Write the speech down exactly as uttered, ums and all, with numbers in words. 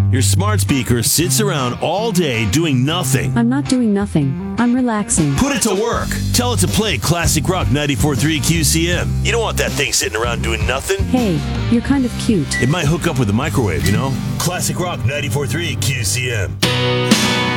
Your smart speaker sits around all day doing nothing. I'm not doing nothing. I'm relaxing. Put it to work. Tell it to play Classic Rock ninety-four point three Q C M. You don't want that thing sitting around doing nothing. Hey, you're kind of cute. It might hook up with the microwave, you know? Classic Rock ninety-four point three Q C M.